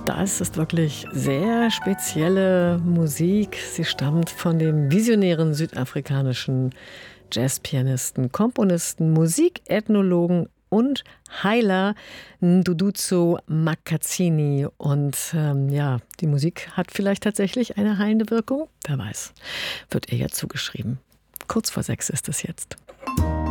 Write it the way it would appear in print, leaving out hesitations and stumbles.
Das ist wirklich sehr spezielle Musik. Sie stammt von dem visionären südafrikanischen Jazzpianisten, Komponisten, Musikethnologen und Heiler Duduzo Makatsini. Und ja, die Musik hat vielleicht tatsächlich eine heilende Wirkung. Wer weiß, wird ihr ja zugeschrieben. Kurz vor 6 ist es jetzt.